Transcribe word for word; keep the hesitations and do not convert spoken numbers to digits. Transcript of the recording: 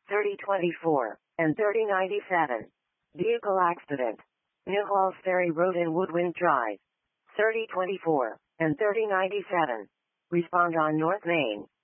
thirty twenty-four, and thirty ninety-seven. Vehicle accident. New Halls Ferry Road and Woodwind Drive. thirty twenty-four, and thirty ninety-seven. Respond on North Main.